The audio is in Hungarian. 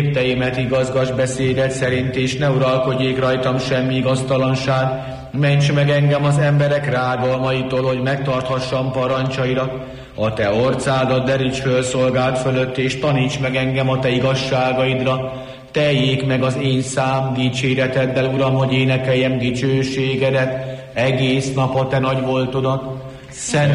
Teimet igazgas beszédet szerint, és ne uralkodjék rajtam semmi igaztalanság. Ments meg engem az emberek rágalmaitól, hogy megtarthassam parancsaira. A te orcádat deríts föl szolgád fölött, és taníts meg engem a te igazságaidra. Teljék meg az én szám dicséreteddel, Uram, hogy énekeljem dicsőségedet egész nap a te nagy voltodat.